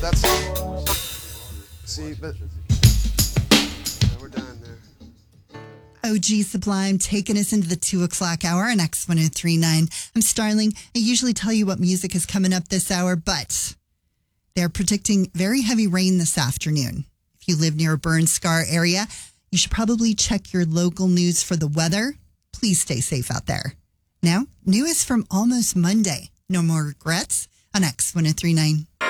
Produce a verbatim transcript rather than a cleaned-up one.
that's... See, but... Yeah, we're done there. O G Sublime taking us into the two o'clock hour on X one oh three point nine. I'm Starling. I usually tell you what music is coming up this hour, but they're predicting very heavy rain this afternoon. If you live near a burn scar area, you should probably check your local news for the weather. Please stay safe out there. Now, news from Almost Monday. No more regrets on X one oh three point nine.